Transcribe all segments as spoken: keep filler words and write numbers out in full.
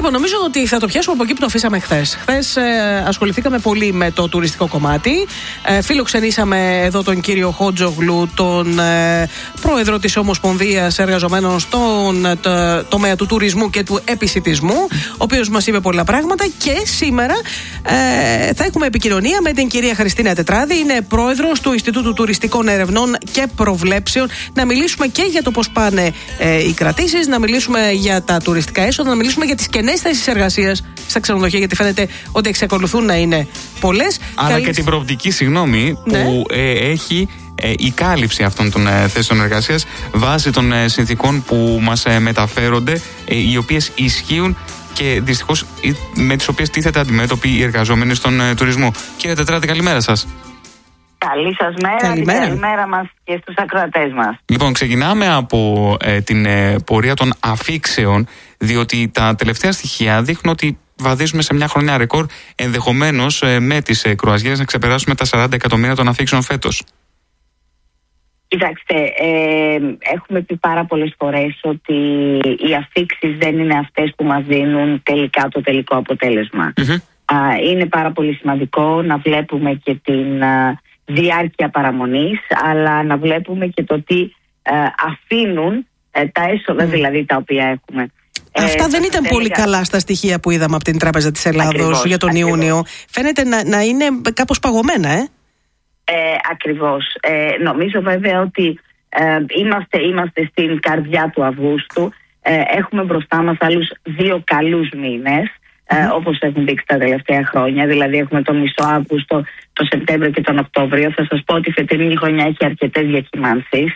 Λοιπόν, νομίζω ότι θα το πιάσουμε από εκεί που το αφήσαμε χθες. Χθες ε, ασχοληθήκαμε πολύ με το τουριστικό κομμάτι. Ε, φιλοξενήσαμε εδώ τον κύριο Χότζογλου, τον ε, πρόεδρο της Ομοσπονδίας Εργαζομένων στον ε, το, τομέα του τουρισμού και του επισιτισμού, ο οποίος μας είπε πολλά πράγματα. Και σήμερα ε, θα έχουμε επικοινωνία με την κυρία Χριστίνα Τετράδη, είναι πρόεδρος του Ινστιτούτου Τουριστικών Ερευνών και Προβλέψεων. Να μιλήσουμε και για το πώς πάνε ε, οι κρατήσεις, να μιλήσουμε για τα τουριστικά έσοδα, να μιλήσουμε για τις κενές θέσεις εργασίας στα ξενοδοχεία, γιατί φαίνεται ότι εξακολουθούν να είναι πολλές. Αλλά Καλή... και την προοπτική, συγγνώμη, ναι. που ε, έχει ε, η κάλυψη αυτών των ε, θέσεων εργασίας βάσει των ε, συνθήκων που μας ε, μεταφέρονται, ε, οι οποίες ισχύουν και δυστυχώς με τις οποίες τίθεται αντιμέτωποι οι εργαζόμενοι στον ε, τουρισμό. Κύριε Τετράδη, καλημέρα σας. Καλή σας μέρα. Καλημέρα. Και καλημέρα μας και στους ακροατές μας. Λοιπόν, ξεκινάμε από ε, την ε, πορεία των αφήξεων, διότι τα τελευταία στοιχεία δείχνουν ότι βαδίζουμε σε μια χρονιά ρεκόρ, ενδεχομένως ε, με τις ε, κρουαζιέρες να ξεπεράσουμε τα σαράντα εκατομμύρια των αφήξεων φέτος. Κοιτάξτε, ε, έχουμε πει πάρα πολλές φορές ότι οι αφήξεις δεν είναι αυτές που μας δίνουν τελικά το τελικό αποτέλεσμα. Mm-hmm. Α, είναι πάρα πολύ σημαντικό να βλέπουμε και την α, διάρκεια παραμονής, αλλά να βλέπουμε και το τι α, αφήνουν ε, τα έσοδα mm. δηλαδή τα οποία έχουμε. Αυτά ε, δεν ήταν έλεγα... πολύ καλά στα στοιχεία που είδαμε από την Τράπεζα της Ελλάδος ακριβώς, για τον ακριβώς. Ιούνιο. Φαίνεται να, να είναι κάπως παγωμένα, ε. ε ακριβώς. Ε, νομίζω βέβαια ότι ε, είμαστε, είμαστε στην καρδιά του Αυγούστου. Ε, έχουμε μπροστά μας άλλους δύο καλούς μήνες. Mm-hmm. Ε, όπως έχουν δείξει τα τελευταία χρόνια, δηλαδή έχουμε τον μισό Αύγουστο, τον Σεπτέμβριο και τον Οκτώβριο. Θα σας πω ότι η φετινή χρονιά έχει αρκετές διακυμάνσεις.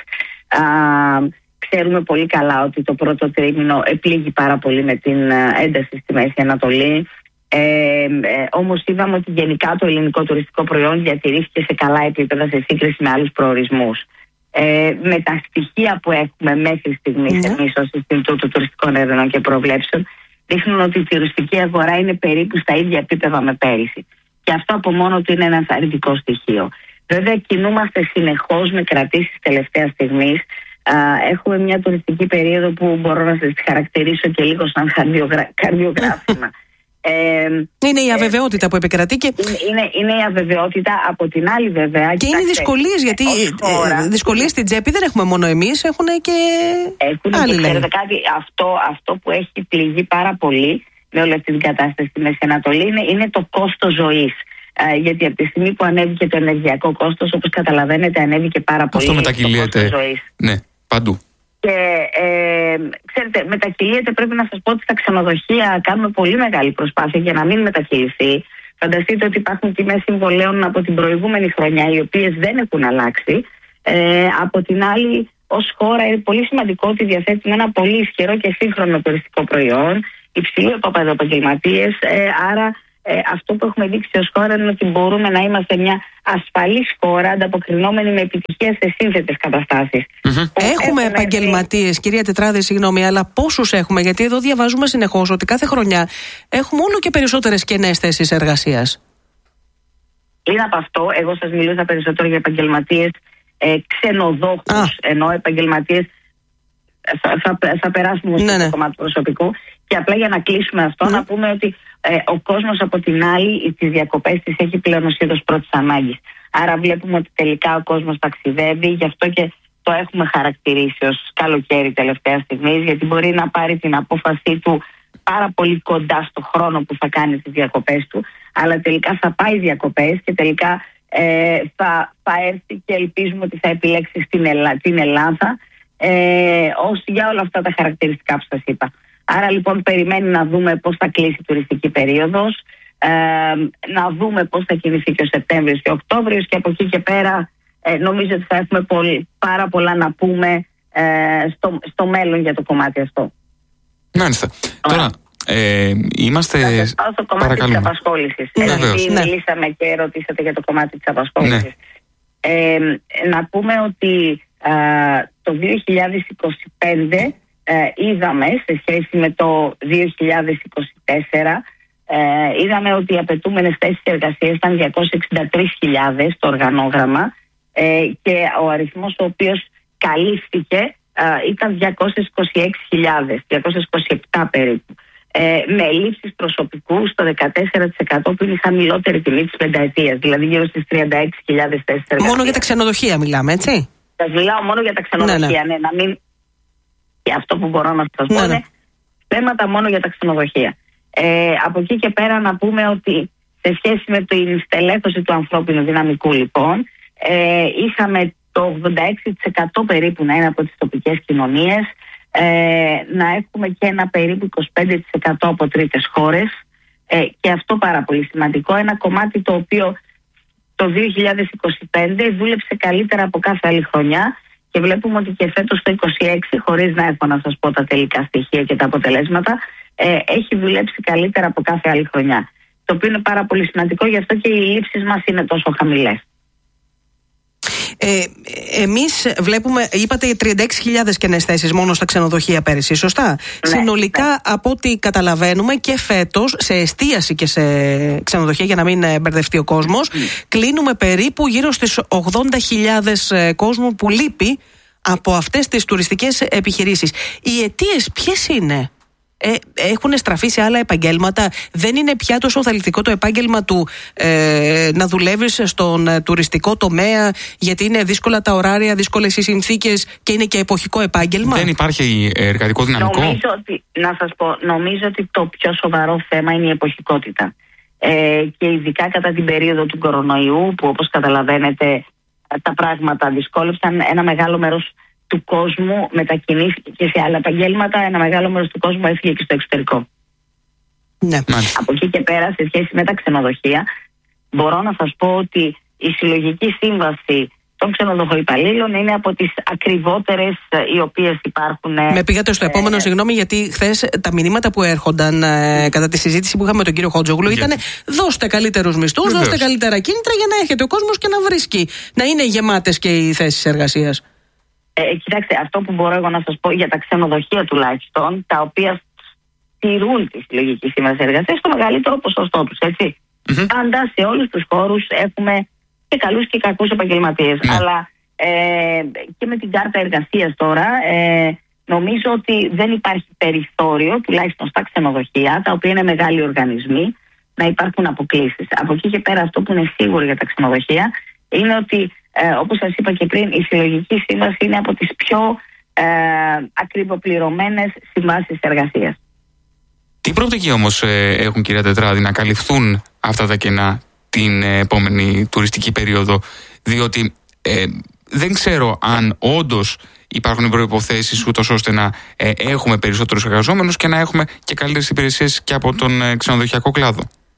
Ξέρουμε πολύ καλά ότι το πρώτο τρίμηνο επλήγει πάρα πολύ με την ένταση στη Μέση Ανατολή. Ε, ε, όμως είδαμε ότι γενικά το ελληνικό τουριστικό προϊόν διατηρήθηκε σε καλά επίπεδα σε σύγκριση με άλλους προορισμούς. Ε, με τα στοιχεία που έχουμε μέχρι στιγμής mm-hmm. εμείς ως Ινστιτούτο Τουριστικών Ερευνών και Προβλέψεων, δείχνουν ότι η τουριστική αγορά είναι περίπου στα ίδια επίπεδα με πέρυσι. Και αυτό από μόνο του είναι ένα ενθαρρυντικό στοιχείο. Βέβαια, κινούμαστε συνεχώς με κρατήσεις τελευταία στιγμής. Έχουμε μια τουριστική περίοδο που μπορώ να σας χαρακτηρίσω και λίγο σαν καρδιογρα... καρδιογράφημα. Ε, είναι η αβεβαιότητα ε, που επικρατεί και... Είναι, είναι, είναι η αβεβαιότητα από την άλλη βέβαια. Και κοιτάξτε, είναι οι δυσκολίες, γιατί ε, δυσκολίες στην τσέπη δεν έχουμε μόνο εμείς, έχουν και έχουν άλλοι. Και ξέρετε κάτι, αυτό, αυτό που έχει πληγεί πάρα πολύ με όλη αυτή την κατάσταση στη Μέση Ανατολή είναι, είναι το κόστος ζωής. Ε, γιατί από τη στιγμή που ανέβηκε το ενεργειακό κόστος, όπως καταλαβαίνετε, ανέβηκε πάρα πολύ αυτό μετακυλίεται, το κόστος ζωής. Ναι, παντού. Και ε, ξέρετε, μετακυλίεται, πρέπει να σας πω ότι στα ξενοδοχεία κάνουμε πολύ μεγάλη προσπάθεια για να μην μετακυληθεί. Φανταστείτε ότι υπάρχουν τιμές συμβολέων από την προηγούμενη χρονιά, οι οποίες δεν έχουν αλλάξει. Ε, από την άλλη, ως χώρα είναι πολύ σημαντικό ότι διαθέτουμε ένα πολύ ισχυρό και σύγχρονο τουριστικό προϊόν, υψηλού επίπεδου επαγγελματίες, ε, άρα Ε, αυτό που έχουμε δείξει ως χώρα είναι ότι μπορούμε να είμαστε μια ασφαλής χώρα, ανταποκρινόμενη με επιτυχία σε σύνθετες καταστάσεις. Mm-hmm. Έχουμε επαγγελματίες, κυρία Τετράδη, συγγνώμη, αλλά πόσους έχουμε? Γιατί εδώ διαβάζουμε συνεχώς ότι κάθε χρονιά έχουμε όλο και περισσότερες κενές θέσεις εργασίας. Είναι από αυτό, εγώ σας μιλούσα περισσότερο για επαγγελματίες ε, ξενοδόχους, ah. ενώ επαγγελματίες θα, θα, θα περάσουμε στο ναι, ναι. κομμάτι του προσωπικού. Και απλά για να κλείσουμε αυτό, mm. να πούμε ότι ε, ο κόσμος από την άλλη τις διακοπές τις έχει πλέον ως είδος πρώτης ανάγκης. Άρα βλέπουμε ότι τελικά ο κόσμος ταξιδεύει, γι' αυτό και το έχουμε χαρακτηρίσει ως καλοκαίρι τελευταία στιγμή, γιατί μπορεί να πάρει την απόφασή του πάρα πολύ κοντά στο χρόνο που θα κάνει τις διακοπές του, αλλά τελικά θα πάει διακοπές και τελικά ε, θα, θα έρθει και ελπίζουμε ότι θα επιλέξει στην Ελλάδα, την Ελλάδα ε, ως για όλα αυτά τα χαρακτηριστικά που σας είπα. Άρα λοιπόν περιμένει να δούμε πώς θα κλείσει η τουριστική περίοδος, ε, να δούμε πώς θα κινηθεί και ο Σεπτέμβριος και ο Οκτώβριος, και από εκεί και πέρα ε, νομίζω ότι θα έχουμε πολύ, πάρα πολλά να πούμε ε, στο, στο μέλλον για το κομμάτι αυτό. Μάλιστα. Τώρα ε, είμαστε... Θα σας πάω στο κομμάτι της απασχόλησης. Ναι, Επειδή ναι. μιλήσαμε και ρωτήσατε για το κομμάτι της απασχόλησης. Ναι. Ε, να πούμε ότι ε, το δύο χιλιάδες είκοσι πέντε Ε, είδαμε σε σχέση με το δύο χιλιάδες είκοσι τέσσερα ε, είδαμε ότι οι απαιτούμενες θέσεις εργασίας ήταν διακόσιες εξήντα τρεις χιλιάδες το οργανόγραμμα ε, και ο αριθμός ο οποίος καλύφθηκε ε, ήταν διακόσιες είκοσι έξι χιλιάδες, διακόσιες είκοσι επτά περίπου. ε, με ελλείψεις προσωπικού στο δεκατέσσερα τοις εκατό που είναι η χαμηλότερη τιμή της πενταετίας, δηλαδή γύρω στις τριάντα έξι χιλιάδες θέσεις εργασίας. Μόνο για τα ξενοδοχεία μιλάμε, έτσι. Σας μιλάω μόνο για τα ξενοδοχεία, ναι, ναι. ναι να μην... Και αυτό που μπορώ να σας πω ναι, ναι. είναι θέματα μόνο για τα ξενοδοχεία. Ε, από εκεί και πέρα να πούμε ότι σε σχέση με την στελέχωση του ανθρώπινου δυναμικού, λοιπόν, ε, είχαμε το ογδόντα έξι τοις εκατό περίπου να είναι από τις τοπικές κοινωνίες, ε, να έχουμε και ένα περίπου είκοσι πέντε τοις εκατό από τρίτες χώρες, ε, και αυτό πάρα πολύ σημαντικό, ένα κομμάτι το οποίο το δύο χιλιάδες είκοσι πέντε δούλεψε καλύτερα από κάθε άλλη χρονιά και βλέπουμε ότι και φέτος το είκοσι έξι, χωρίς να έχω να σας πω τα τελικά στοιχεία και τα αποτελέσματα, ε, έχει δουλέψει καλύτερα από κάθε άλλη χρονιά. Το οποίο είναι πάρα πολύ σημαντικό, γι' αυτό και οι λήψεις μας είναι τόσο χαμηλές. Ε, εμείς βλέπουμε, είπατε τριάντα έξι χιλιάδες κενές θέσεις μόνο στα ξενοδοχεία πέρυσι, σωστά? Ναι, συνολικά, ναι. Από ό,τι καταλαβαίνουμε και φέτος σε εστίαση και σε ξενοδοχεία, για να μην μπερδευτεί ο κόσμος, mm. κλείνουμε περίπου γύρω στις ογδόντα χιλιάδες κόσμου που λείπει από αυτές τις τουριστικές επιχειρήσεις. Οι αιτίες ποιες είναι? Ε, έχουν στραφεί σε άλλα επαγγέλματα? Δεν είναι πια τόσο ωφελητικό το επάγγελμα του ε, να δουλεύεις στον ε, τουριστικό τομέα, γιατί είναι δύσκολα τα ωράρια, δύσκολες οι συνθήκες και είναι και εποχικό επάγγελμα? Δεν υπάρχει εργατικό δυναμικό? Νομίζω ότι, να σας πω, νομίζω ότι το πιο σοβαρό θέμα είναι η εποχικότητα. Ε, και ειδικά κατά την περίοδο του κορονοϊού, που όπως καταλαβαίνετε τα πράγματα δυσκόλεψαν, ένα μεγάλο μέρος του κόσμου μετακινήθηκε και σε άλλα επαγγέλματα, ένα μεγάλο μέρος του κόσμου έφυγε και στο εξωτερικό. Ναι. Από εκεί και πέρα, σε σχέση με τα ξενοδοχεία, μπορώ να σας πω ότι η συλλογική σύμβαση των ξενοδοχοϊπαλλήλων είναι από τις ακριβότερες οι οποίες υπάρχουν. Με πήγατε στο επόμενο, ε, συγγνώμη, γιατί χθες τα μηνύματα που έρχονταν ε, κατά τη συζήτηση που είχαμε με τον κύριο Χότζογλου ήταν δώστε καλύτερους μισθούς, Βεβαίως. δώστε καλύτερα κίνητρα για να έρχεται ο κόσμος και να βρίσκει, να είναι γεμάτες και οι θέσεις εργασίας. Ε, κοιτάξτε, αυτό που μπορώ εγώ να σας πω για τα ξενοδοχεία τουλάχιστον, τα οποία τηρούν τη συλλογική σύμβαση εργασίας στο μεγαλύτερο ποσοστό τους, έτσι. Mm-hmm. Πάντα σε όλους τους χώρους έχουμε και καλούς και κακούς επαγγελματίες. Mm-hmm. Αλλά ε, και με την κάρτα εργασίας τώρα, ε, νομίζω ότι δεν υπάρχει περιθώριο, τουλάχιστον στα ξενοδοχεία, τα οποία είναι μεγάλοι οργανισμοί, να υπάρχουν αποκλήσεις. Από εκεί και πέρα, αυτό που είναι σίγουρο για τα ξενοδοχεία είναι ότι, Ε, όπως σας είπα και πριν, η συλλογική σύμβαση είναι από τις πιο ε, ακριβοπληρωμένες συμβάσεις εργασίας. Τι προοπτική όμως ε, έχουν, κυρία Τετράδη, να καλυφθούν αυτά τα κενά την ε, επόμενη τουριστική περίοδο? Διότι ε, δεν ξέρω αν όντως υπάρχουν προϋποθέσεις ούτως ώστε να ε, έχουμε περισσότερους εργαζόμενους και να έχουμε και καλύτερες υπηρεσίες και από τον ε, ξενοδοχειακό κλάδο.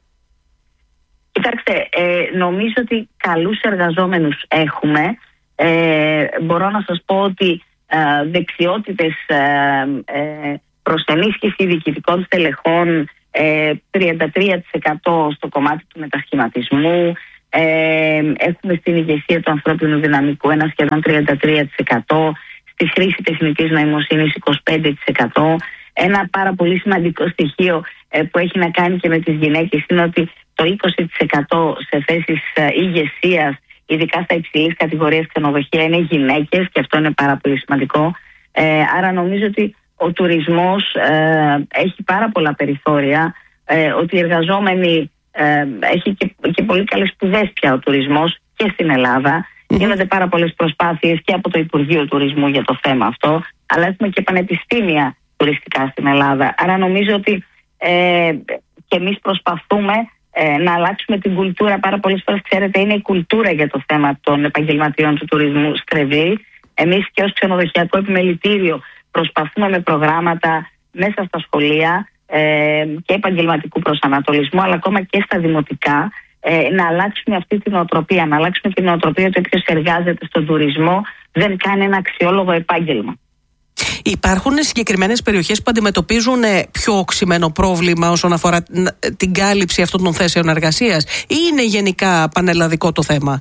Κοιτάξτε, ε, νομίζω ότι καλούς εργαζόμενους έχουμε. Ε, μπορώ να σας πω ότι ε, δεξιότητες ε, ε, προς ενίσχυση διοικητικών στελεχών, ε, τριάντα τρία τοις εκατό στο κομμάτι του μετασχηματισμού. Ε, έχουμε στην ηγεσία του ανθρώπινου δυναμικού ένα σχεδόν τριάντα τρία τοις εκατό. Στη χρήση τεχνητής νοημοσύνης είκοσι πέντε τοις εκατό. Ένα πάρα πολύ σημαντικό στοιχείο ε, που έχει να κάνει και με τις γυναίκες είναι ότι το είκοσι τοις εκατό σε θέσεις ε, ηγεσίας, ειδικά στα υψηλής κατηγορίας ξενοδοχεία, είναι γυναίκες και αυτό είναι πάρα πολύ σημαντικό. Ε, άρα νομίζω ότι ο τουρισμός ε, έχει πάρα πολλά περιθώρια, ε, ότι οι εργαζόμενοι ε, έχει και, και πολύ καλές σπουδές πια ο τουρισμός και στην Ελλάδα. Mm-hmm. Γίνονται πάρα πολλές προσπάθειες και από το Υπουργείο Τουρισμού για το θέμα αυτό, αλλά έχουμε και πανεπιστήμια τουριστικά στην Ελλάδα. Άρα νομίζω ότι ε, και εμείς προσπαθούμε ε, να αλλάξουμε την κουλτούρα. Πάρα πολλές φορές, ξέρετε, είναι η κουλτούρα για το θέμα των επαγγελματιών του τουρισμού στρεβή. Εμείς και ως ξενοδοχειακό επιμελητήριο προσπαθούμε με προγράμματα μέσα στα σχολεία ε, και επαγγελματικού προσανατολισμού, αλλά ακόμα και στα δημοτικά, ε, να αλλάξουμε αυτή την νοοτροπία, να αλλάξουμε την νοοτροπία ότι όποιος εργάζεται στον τουρισμό δεν κάνει ένα αξιόλογο επάγγελμα. Υπάρχουν συγκεκριμένες περιοχές που αντιμετωπίζουν πιο οξυμένο πρόβλημα όσον αφορά την κάλυψη αυτών των θέσεων εργασίας, ή είναι γενικά πανελλαδικό το θέμα?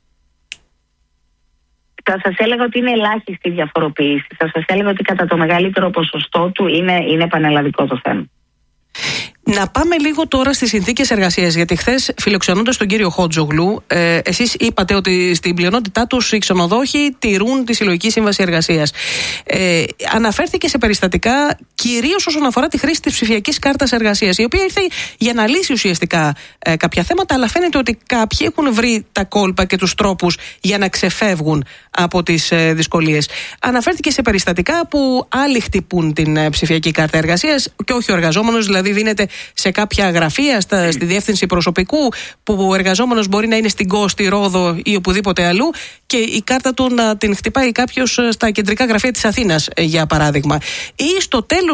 Θα σας έλεγα ότι είναι ελάχιστη η διαφοροποίηση. Θα σας έλεγα ότι κατά το μεγαλύτερο ποσοστό του είναι, είναι πανελλαδικό το θέμα. Να πάμε λίγο τώρα στις συνθήκες εργασίας, γιατί χθες φιλοξενώντας τον κύριο Χότζογλου, ε, εσείς είπατε ότι στην πλειονότητά τους οι ξενοδόχοι τηρούν τη συλλογική σύμβαση εργασίας. Ε, αναφέρθηκε σε περιστατικά κυρίως όσον αφορά τη χρήση της ψηφιακής κάρτας εργασίας, η οποία ήρθε για να λύσει ουσιαστικά ε, κάποια θέματα, αλλά φαίνεται ότι κάποιοι έχουν βρει τα κόλπα και τους τρόπους για να ξεφεύγουν από τις ε, δυσκολίες. Αναφέρθηκε σε περιστατικά που άλλοι χτυπούν την ε, ψηφιακή κάρτα εργασίας και όχι ο εργαζόμενος, δηλαδή δίνεται σε κάποια γραφεία, στα, στη διεύθυνση προσωπικού, που ο εργαζόμενος μπορεί να είναι στην Κο, στη Ρόδο ή οπουδήποτε αλλού, και η κάρτα του να την χτυπάει κάποιος στα κεντρικά γραφεία της Αθήνας, για παράδειγμα. Ή στο τέλος